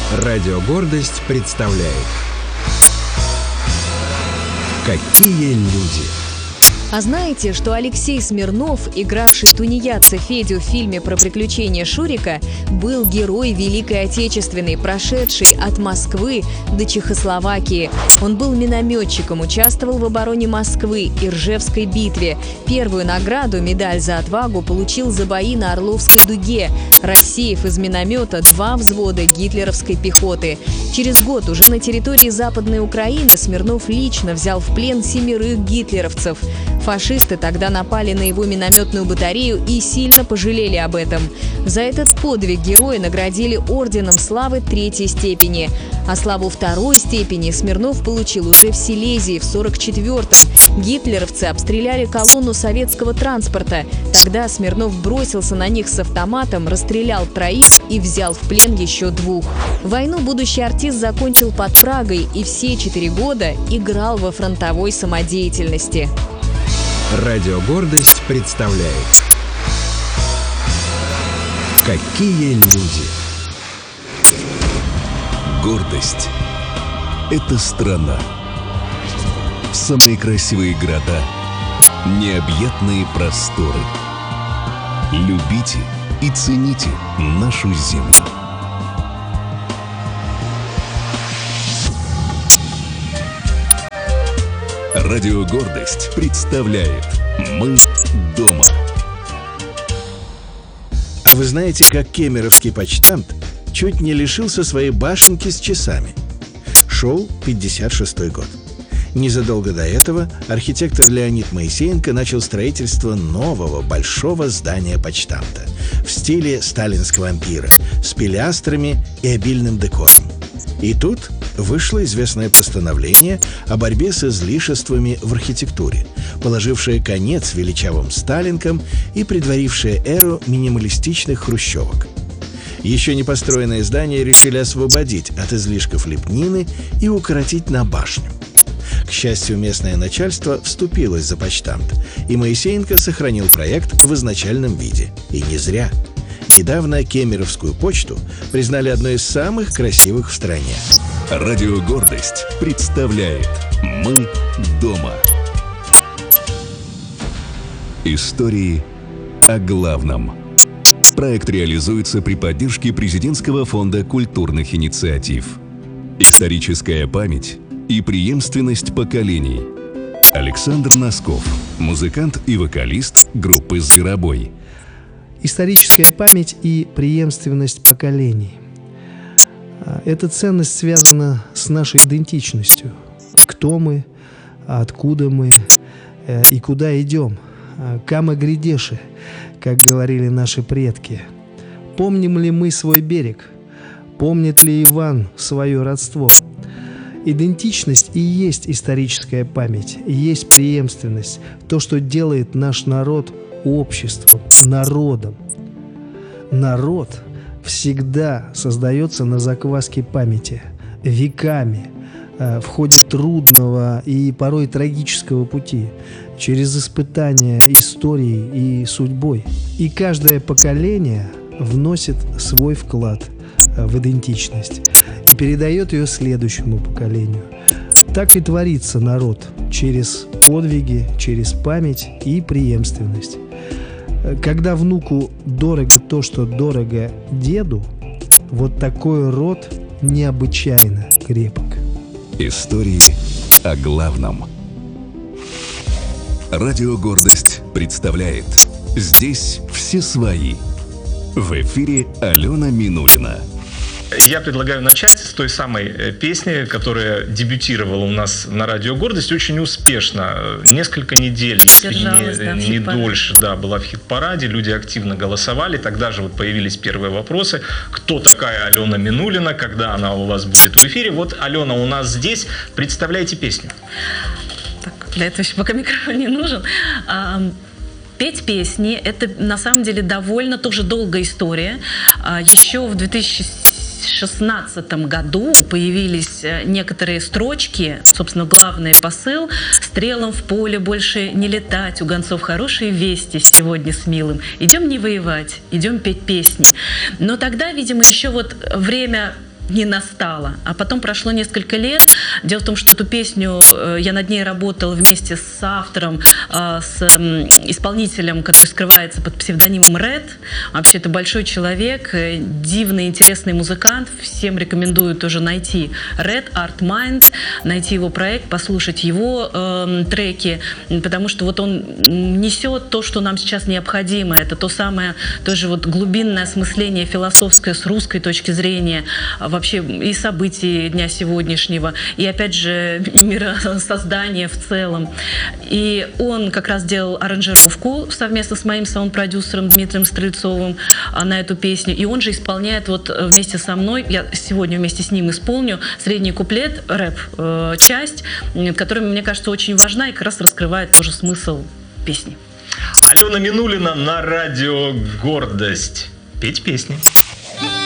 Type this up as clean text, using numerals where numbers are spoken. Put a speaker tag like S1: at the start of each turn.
S1: Радио «Гордость» представляет «Какие люди».
S2: А знаете, что Алексей Смирнов, игравший тунеядца Федю в фильме про приключения Шурика, был герой Великой Отечественной, прошедший от Москвы до Чехословакии. Он был минометчиком, участвовал в обороне Москвы и Ржевской битве. Первую награду, медаль за отвагу, получил за бои на Орловской дуге, рассеяв из миномета 2 взвода гитлеровской пехоты. Через год уже на территории Западной Украины Смирнов лично взял в плен 7 гитлеровцев. Фашисты тогда напали на его минометную батарею и сильно пожалели об этом. За этот подвиг героя наградили орденом славы 3-й степени. А славу 2-й степени Смирнов получил уже в Силезии в 44-м. Гитлеровцы обстреляли колонну советского транспорта. Тогда Смирнов бросился на них с автоматом, расстрелял 3 и взял в плен еще 2. Войну будущий артист закончил под Прагой и все 4 года играл во фронтовой самодеятельности.
S1: Радио «Гордость» представляет «Какие люди».
S3: Гордость – это страна. Самые красивые города, необъятные просторы. Любите и цените нашу землю. Радио «Гордость» представляет «Мы дома».
S4: А вы знаете, как кемеровский почтамт чуть не лишился своей башенки с часами? Шел 56-й год. Незадолго до этого архитектор Леонид Моисеенко начал строительство нового большого здания почтамта в стиле сталинского ампира с пилястрами и обильным декором. И тут вышло известное постановление о борьбе с излишествами в архитектуре, положившее конец величавым сталинкам и предварившее эру минималистичных хрущевок. Еще не построенное здание решили освободить от излишков лепнины и укоротить на башню. К счастью, местное начальство вступилось за почтамт, и Моисеенко сохранил проект в изначальном виде. И не зря. Недавно Кемеровскую почту признали одной из самых красивых в стране.
S3: Радио «Гордость» представляет «Мы дома». Истории о главном. Проект реализуется при поддержке Президентского фонда культурных инициатив. Историческая память и преемственность поколений. Александр Носков, музыкант и вокалист группы «Зверобой».
S5: Историческая память и преемственность поколений. Эта ценность связана с нашей идентичностью. Кто мы, откуда мы и куда идем. Кама грядеши, как говорили наши предки. Помним ли мы свой берег? Помнит ли Иван свое родство? Идентичность и есть историческая память, и есть преемственность. То, что делает наш народ обществом, народом. Народ всегда создается на закваске памяти, веками, в ходе трудного и порой трагического пути, через испытания историей и судьбой. И каждое поколение вносит свой вклад в идентичность и передает ее следующему поколению. Так и творится народ через подвиги, через память и преемственность. Когда внуку дорого то, что дорого деду, вот такой род необычайно крепок.
S3: Истории о главном. Радио «Гордость» представляет «Здесь все свои». В эфире Алена Минулина.
S6: Я предлагаю начать с той самой песни, которая дебютировала у нас на Радио «Гордость» очень успешно. Несколько недель, если не дольше, была в хит-параде. Люди активно голосовали. Тогда же появились первые вопросы. Кто такая Алена Минулина? Когда она у вас будет в эфире? Вот Алена у нас здесь. Представляйте песню.
S7: Так, для этого еще пока микрофон не нужен. Петь песни – это на самом деле довольно тоже долгая история. Еще в 2016 году появились некоторые строчки, собственно, главный посыл: «Стрелам в поле больше не летать, у гонцов хорошие вести сегодня с милым. Идем не воевать, идем петь песни». Но тогда, видимо, еще время не настало. А потом прошло несколько лет. Дело в том, что эту песню я над ней работала вместе с автором, с исполнителем, который скрывается под псевдонимом Red. Вообще, это большой человек, дивный, интересный музыкант. Всем рекомендую тоже найти Red Art Mind, найти его проект, послушать его треки, потому что вот он несет то, что нам сейчас необходимо. Это то самое, тоже вот глубинное осмысление философское с русской точки зрения вообще и событий дня сегодняшнего, и опять же миросоздания в целом. И он как раз делал аранжировку совместно с моим саунд-продюсером Дмитрием Стрельцовым на эту песню, и он же исполняет вот вместе со мной, я сегодня вместе с ним исполню средний куплет, рэп-часть, которая, мне кажется, очень важна и как раз раскрывает тоже смысл песни.
S6: Алена Минулина на радио «Гордость». Петь песни.